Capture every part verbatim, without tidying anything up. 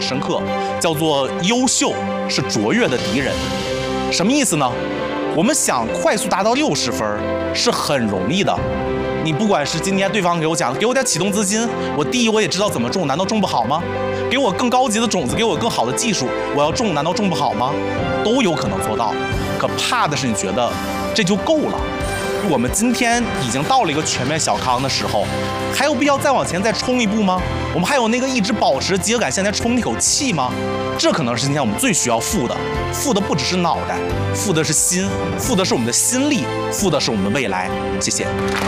很深刻，叫做优秀是卓越的敌人。什么意思呢？我们想快速达到六十分是很容易的。你不管是今天对方给我讲，给我点启动资金，我第一我也知道怎么种，难道种不好吗？给我更高级的种子，给我更好的技术，我要种，难道种不好吗？都有可能做到。可怕的是，你觉得这就够了？我们今天已经到了一个全面小康的时候，还有必要再往前再冲一步吗？我们还有那个一直保持饥饿感向前冲那口气吗？这可能是今天我们最需要富的，富的不只是脑袋，富的是心，富的是我们的心力，富的是我们的未来。谢谢。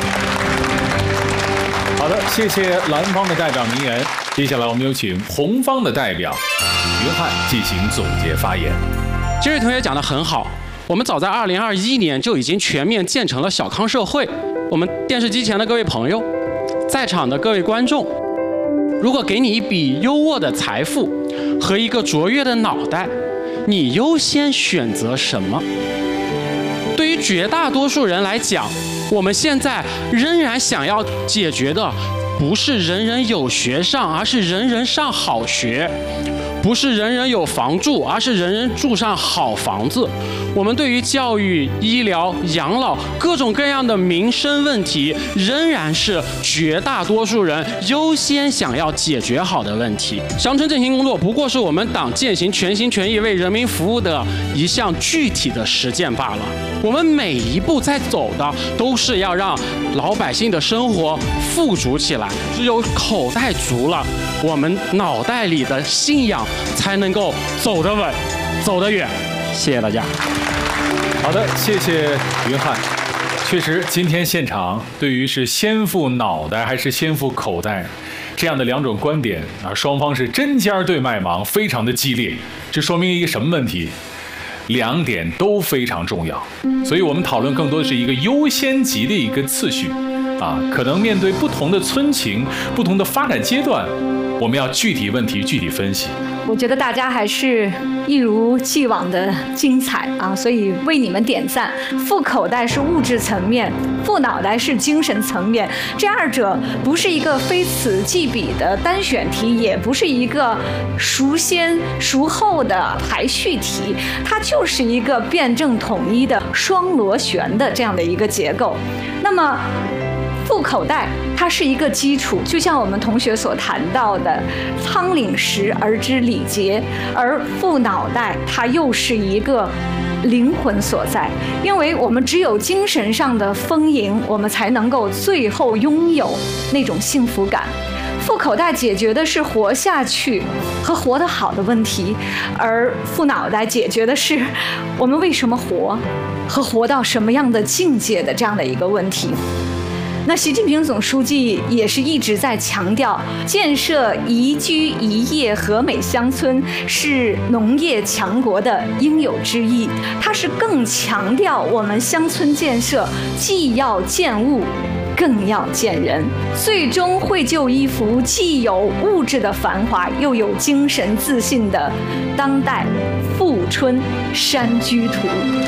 好的，谢谢蓝方的代表名言。接下来我们有请红方的代表约翰进行总结发言。 这位同学讲得很好，我们早在二零二一年就已经全面建成了小康社会。我们电视机前的各位朋友，在场的各位观众，如果给你一笔优渥的财富和一个卓越的脑袋，你优先选择什么？对于绝大多数人来讲，我们现在仍然想要解决的不是人人有学上，而是人人上好学；不是人人有房住，而是人人住上好房子。我们对于教育、医疗、养老各种各样的民生问题，仍然是绝大多数人优先想要解决好的问题。乡村振兴工作不过是我们党践行全心全意为人民服务的一项具体的实践罢了。我们每一步在走的都是要让老百姓的生活富足起来，只有口袋足了，我们脑袋里的信仰才能够走得稳，走得远。谢谢大家。 好的，谢谢约翰。确实，今天现场对于是先富脑袋还是先富口袋这样的两种观点啊，双方是针尖对麦芒，非常的激烈。这说明一个什么问题？两点都非常重要，所以我们讨论更多的是一个优先级的一个次序啊。可能面对不同的村情、不同的发展阶段，我们要具体问题具体分析。 我觉得大家还是一如既往的精彩啊，所以为你们点赞。富口袋是物质层面，富脑袋是精神层面，这二者不是一个非此即彼的单选题，也不是一个孰先孰后的排序题，它就是一个辩证统一的双螺旋的这样的一个结构。那么富口袋它是一个基础，就像我们同学所谈到的仓廪实而知礼节，而富脑袋它又是一个灵魂所在，因为我们只有精神上的丰盈，我们才能够最后拥有那种幸福感。富口袋解决的是活下去和活得好的问题，而富脑袋解决的是我们为什么活和活到什么样的境界的这样的一个问题。那习近平总书记也是一直在强调，建设宜居宜业和美乡村是农业强国的应有之义。它是更强调我们乡村建设既要建物，更要建人，最终绘就一幅既有物质的繁华，又有精神自信的当代富春山居图。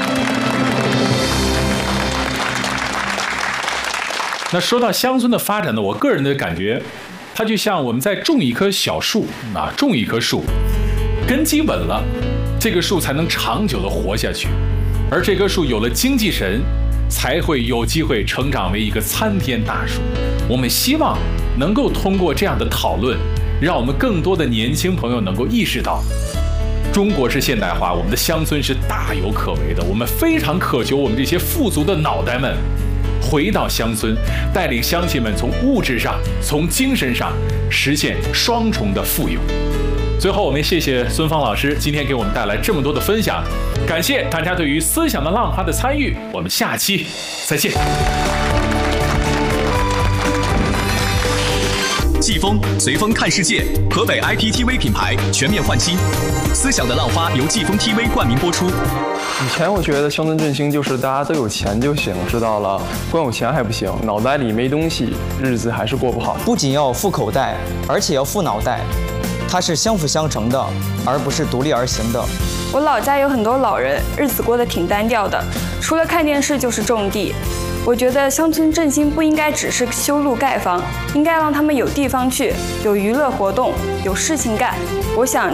那说到乡村的发展呢，我个人的感觉，它就像我们在种一棵小树啊，种一棵树，根基稳了，这个树才能长久的活下去，而这棵树有了精气神，才会有机会成长为一个参天大树。我们希望能够通过这样的讨论，让我们更多的年轻朋友能够意识到，中国是现代化，我们的乡村是大有可为的。我们非常渴求我们这些富足的脑袋们回到乡村，带领乡亲们从物质上、从精神上实现双重的富有。最后，我们谢谢孙芳老师今天给我们带来这么多的分享，感谢大家对于思想的浪花的参与，我们下期再见。 季风随风看世界，河北 I P T V 品牌全面换新，思想的浪花由季风 T V 冠名播出。 以前我觉得乡村振兴就是大家都有钱就行，知道了，光有钱还不行，脑袋里没东西，日子还是过不好。 不仅要富口袋，而且要富脑袋，它是相辅相成的，而不是独立而行的。 我老家有很多老人，日子过得挺单调的，除了看电视就是种地。我觉得乡村振兴不应该只是修路盖房，应该让他们有地方去，有娱乐活动，有事情干。我想